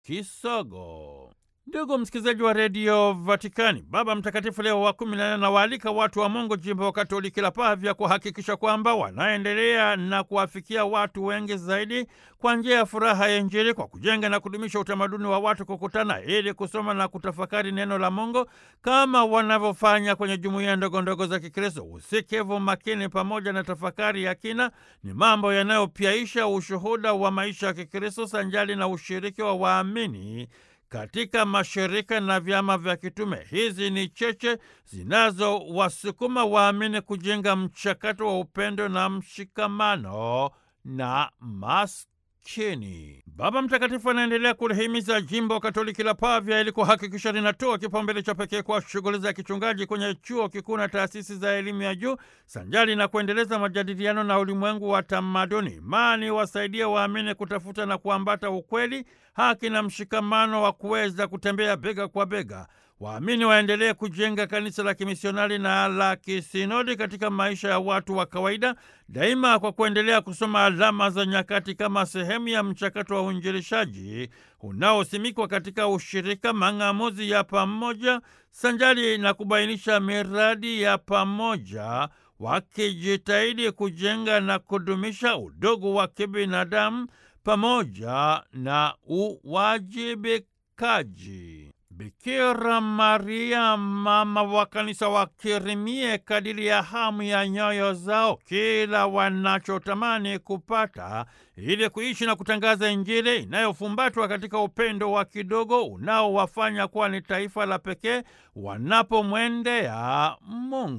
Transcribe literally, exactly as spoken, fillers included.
Kisogo. Ndugu msikilizaji wa redio Vatikani, Baba Mtakatifu Leo wa kumi na nane anawaalika watu wa Mungu jimbo Katoliki la Pavia kuhakikisha kwamba wanaendelea na kuwafikia watu wengi zaidi kwa njia ya furaha ya Injili, kwa kujenga na kudumisha utamaduni wa watu kukutana ili kusoma na kutafakari neno la Mungu kama wanavyofanya kwenye jumuiya ndogo ndogo za Kikristo. Usikivu makini pamoja na tafakari ya kina ni mambo yanayopyaisha ushuhuda wa maisha ya Kikristo sanjali na ushiriki wa waamini katika mashirika na vyama vya kitume. Hizi ni cheche zinazowasukuma waamini kujenga mchakato wa upendo na mshikamano na maskini. Baba Mtakatifu anaendelea kulihimiza jimbo Katoliki la Pavia ili kuhakikisha linatoa kipaumbele cha pekee kwa shughuli za kichungaji kwenye chuo kikuu na taasisi za elimu ya juu sanjali na kuendeleza majadiliano na ulimwengu wa tamaduni. Imani wasaidia waamini kutafuta na kuambata ukweli, haki na mshikamano wa kuweza kutembea bega kwa bega. Waamini waendelee kujenga kanisa la kimisionari na la kisinodi katika maisha ya watu wa kawaida, daima kwa kuendelea kusoma alama za nyakati kama sehemu ya mchakato wa uinjilishaji unaosimikwa katika ushirika, mang'amuzi ya pamoja sanjari na kubainisha miradi ya pamoja, wakijitahidi kujenga na kudumisha udugu wa kibinadamu pamoja na uwajibikaji. Bikira Maria mama wa kanisa wakirimie kadiri ya hamu ya nyoyo zao kila wanachotamani kupata ili kuishi na kutangaza Injili inayofumbatwa katika upendo wa kidogo unaowafanya kuwa ni taifa la pekee wanapomwendea Mungu.